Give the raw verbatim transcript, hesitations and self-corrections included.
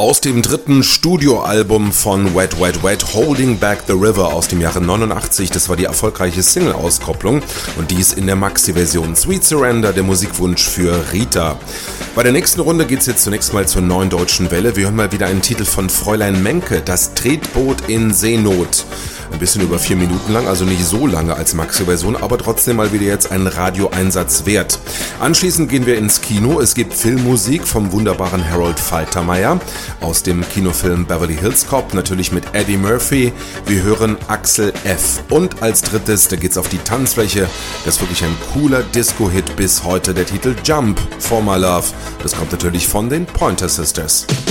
Aus dem dritten Studioalbum von Wet Wet Wet, Holding Back the River aus dem Jahre neunundachtzig. Das war die erfolgreiche Single-Auskopplung und dies in der Maxi-Version. Sweet Surrender, der Musikwunsch für Rita. Bei der nächsten Runde geht es jetzt zunächst mal zur Neuen Deutschen Welle. Wir hören mal wieder einen Titel von Fräulein Menke, Das Tretboot in Seenot. Ein bisschen über vier Minuten lang, also nicht so lange als Maxi-Version, aber trotzdem mal wieder jetzt ein Radioeinsatz wert. Anschließend gehen wir ins Kino. Es gibt Filmmusik vom wunderbaren Harold Faltermeyer aus dem Kinofilm Beverly Hills Cop, natürlich mit Eddie Murphy. Wir hören Axel F. Und als drittes, da geht's auf die Tanzfläche. Das ist wirklich ein cooler Disco-Hit bis heute, der Titel Jump for My Love. Das kommt natürlich von den Pointer Sisters.